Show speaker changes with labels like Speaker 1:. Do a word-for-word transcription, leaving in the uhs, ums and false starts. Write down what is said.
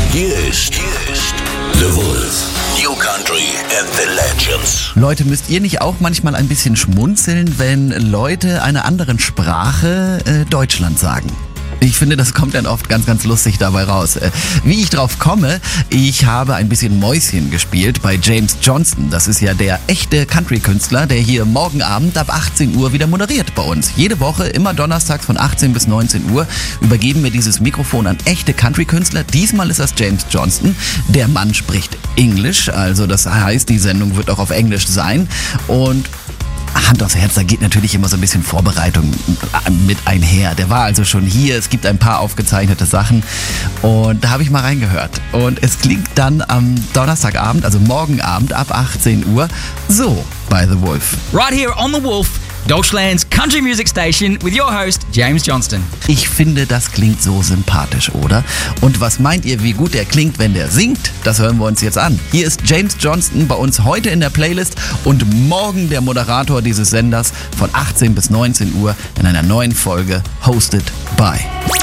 Speaker 1: Hier ist, hier ist The Wolf. New Country and the Legends.
Speaker 2: Leute, müsst ihr nicht auch manchmal ein bisschen schmunzeln, wenn Leute einer anderen Sprache äh, Deutschland sagen? Ich finde, das kommt dann oft ganz, ganz lustig dabei raus. Äh, Wie ich drauf komme, ich habe ein bisschen Mäuschen gespielt bei James Johnston. Das ist ja der echte Country-Künstler, der hier morgen Abend ab achtzehn Uhr wieder moderiert bei uns. Jede Woche, immer donnerstags von achtzehn bis neunzehn Uhr, übergeben wir dieses Mikrofon an echte Country-Künstler. Diesmal ist das James Johnston. Der Mann spricht Englisch, also das heißt, die Sendung wird auch auf Englisch sein. Und Hand aufs Herz, da geht natürlich immer so ein bisschen Vorbereitung mit einher. Der war also schon hier, es gibt ein paar aufgezeichnete Sachen und da habe ich mal reingehört. Und es klingt dann am Donnerstagabend, also morgen Abend ab achtzehn Uhr, so bei The Wolf.
Speaker 3: Right here on The Wolf, Deutschland's country music station with your host, James Johnston.
Speaker 2: Ich finde, das klingt so sympathisch, oder? Und was meint ihr, wie gut der klingt, wenn der singt? Das hören wir uns jetzt an. Hier ist James Johnston bei uns heute in der Playlist und morgen der Moderator dieses Senders von achtzehn bis neunzehn Uhr in einer neuen Folge Hosted by